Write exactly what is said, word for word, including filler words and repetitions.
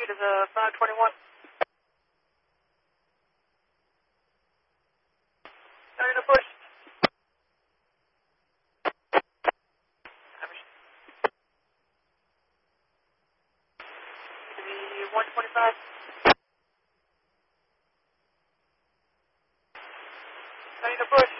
speed is uh, five twenty-one. Starting to push. one twenty-five. Starting to push.